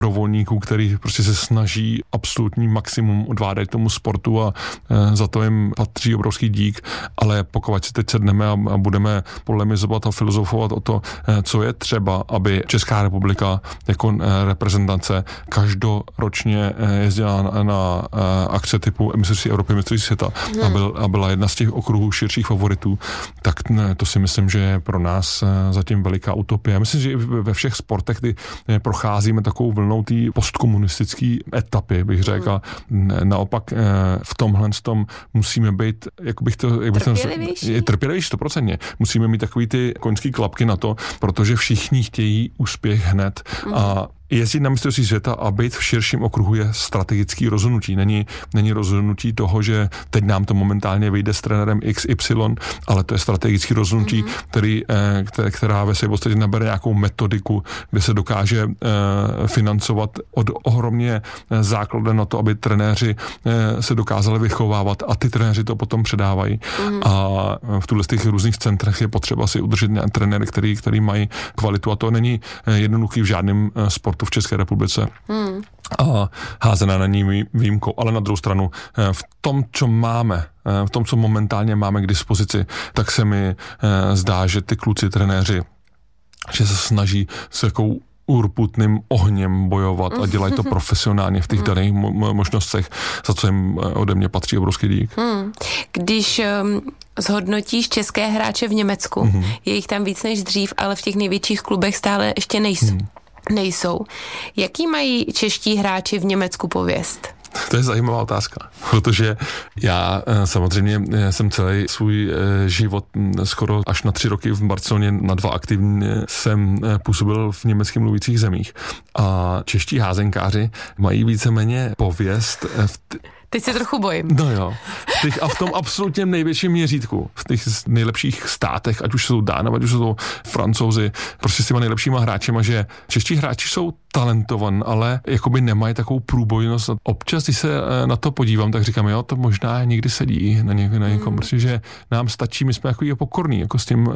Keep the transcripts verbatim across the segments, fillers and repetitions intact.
dobrovolníků, který prostě se snaží absolutní maximum odvádět tomu sportu a e, za to jim patří obrovský dík, ale pokud si teď sedneme a, a budeme polemizovat a filozofovat o to, e, co je třeba, aby Česká republika jako e, reprezentace každoročně e, jezdila na, na e, akce typu mistrovství Evropy, mistrovství světa hmm. a, byl, a byla jedna z těch okruhů širších favoritů, tak ne, to si myslím, že je pro nás e, zatím veliká utopie. Myslím, že ve všech sportech, kdy e, procházíme takovou vlnou té postkomunistické etapy, bych řekl. Hmm. Naopak e, v tomhle tom musíme být, jak bych to... Jak bych trpělivější? Je trpělivější, stoprocentně. Musíme mít takový ty koňský klapky na to, protože všichni chtějí úspěch hned hmm. a jezdit na mistrovství světa a být v širším okruhu je strategický rozhodnutí. Není, není rozhodnutí toho, že teď nám to momentálně vyjde s trenérem X Y, ale to je strategický rozhodnutí, mm-hmm. který, které, která ve své podstatě nabere nějakou metodiku, kde se dokáže eh, financovat od ohromně základem na to, aby trenéři eh, se dokázali vychovávat a ty trenéři to potom předávají. Mm-hmm. A v tuhle z těch různých centrech je potřeba si udržet trenéry, který, který mají kvalitu a to není jednoduchý v žádném sportu v České republice. Hmm. A házená na ní výjimkou, ale na druhou stranu v tom, co máme, v tom, co momentálně máme k dispozici, tak se mi zdá, že ty kluci, trenéři, že se snaží s jakou urputným ohněm bojovat a dělají to profesionálně v těch daných mo- možnostech, za co jim ode mě patří obrovský dík. Hmm. Když um, zhodnotíš české hráče v Německu, hmm. je jich tam víc než dřív, ale v těch největších klubech stále ještě nejsou. Hmm. nejsou. Jaký mají čeští hráči v Německu pověst? To je zajímavá otázka, protože já samozřejmě jsem celý svůj život skoro až na tři roky v Barceloně, na dva aktivně jsem působil v německy mluvících zemích a čeští házenkáři mají víceméně pověst v t- Teď se trochu bojím. No jo. V těch, a v tom absolutně největším měřítku. V těch nejlepších státech, ať už jsou Dánové, ať už jsou Francouzi, prostě s těma nejlepšíma hráčema, že čeští hráči jsou talentovan, ale jakoby nemají takovou průbojnost. Občas, když se na to podívám, tak říkám, jo, to možná někdy sedí na, ně, na někom, mm. protože nám stačí, my jsme jako pokorní, jako s tím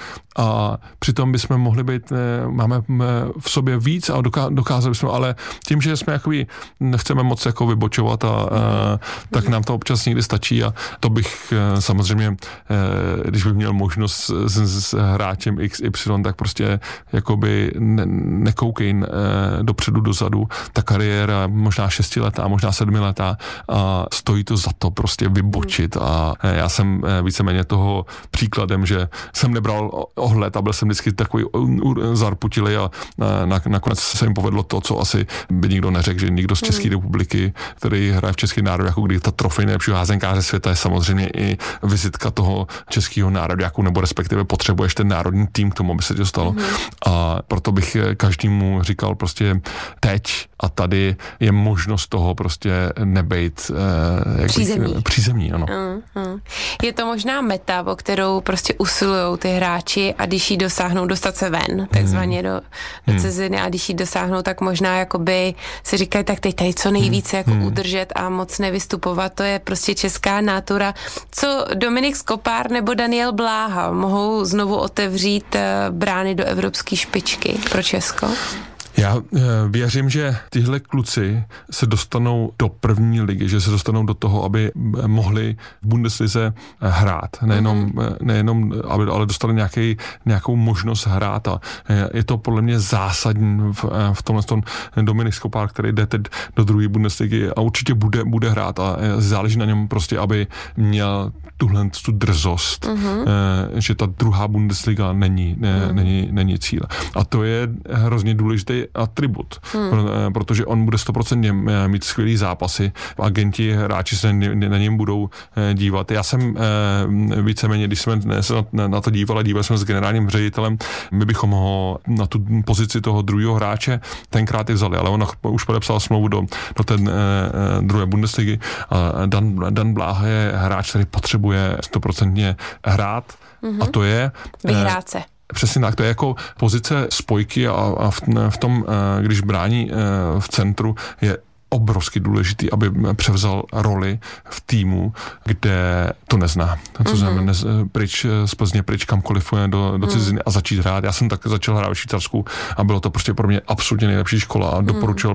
a přitom bychom mohli být, máme v sobě víc a dokázali bychom, ale tím, že jsme jakoby nechceme moc jako vybočovat a, a tak nám to občas někdy stačí a to bych samozřejmě, když bych měl možnost s, s hráčem X Y, tak prostě jakoby ne, nekoukej dopředu, dozadu. Ta kariéra možná šestiletá, možná sedmiletá a stojí to za to prostě vybočit a já jsem víceméně toho příkladem, že jsem nebral ohled a byl jsem vždycky takový zarputilej a nakonec se jim povedlo to, co asi by nikdo neřekl, že nikdo z České republiky, který hraje v České národě, jako kdy ta trofej nejlepšího házenkáře světa je samozřejmě i vizitka toho českého národa, jako nebo respektive potřebuješ ten národní tým k tomu, aby se to stalo. Mm-hmm. A proto bych každému říkal prostě teď a tady je možnost toho prostě nebejt eh, jak přízemní. Bych, přízemní, ano. Mm, mm. Je to možná meta, o kterou prostě usilujou ty hráči a když jí dosáhnou, dostat se ven, takzvaně do, do mm. ciziny a když jí dosáhnou, tak možná jakoby si říkají, tak teď tady co nejvíce jako mm. udržet a moc nevystupovat, to je prostě česká nátura. Co Dominik Skopár nebo Daniel Bláha mohou znovu otevřít brány do evropské špičky pro Česko? Já věřím, že tyhle kluci se dostanou do první ligy, že se dostanou do toho, aby mohli v Bundeslize hrát. Nejenom, mm-hmm. nejenom aby, ale dostali nějaký, nějakou možnost hrát a je to podle mě zásadní v, v tomhle tom Dominik Skopár, který jde teď do druhé Bundesligy a určitě bude, bude hrát a záleží na něm prostě, aby měl tuhle tu drzost, mm-hmm. že ta druhá Bundesliga není, ne, mm. není, není cíl. A to je hrozně důležitý atribut, hmm. protože on bude stoprocentně mít skvělý zápasy, agenti, hráči se na něm budou dívat. Já jsem víceméně, když jsme se na to dívali, dívali jsme s generálním ředitelem, my bychom ho na tu pozici toho druhého hráče tenkrát i vzali, ale on už podepsal smlouvu do, do té druhé Bundesligy a Dan, Dan Bláha je hráč, který potřebuje stoprocentně hrát hmm. a to je vyhrát se. Přesně tak, to je jako pozice spojky a, a v, v tom, když brání v centru, je obrovsky důležitý, aby převzal roli v týmu, kde to nezná. To znamená mm-hmm. pryč z Plzně, pryč kamkoliv do, do ciziny mm. a začít hrát. Já jsem tak začal hrát v Švýcarsku a bylo to prostě pro mě absolutně nejlepší škola a doporučil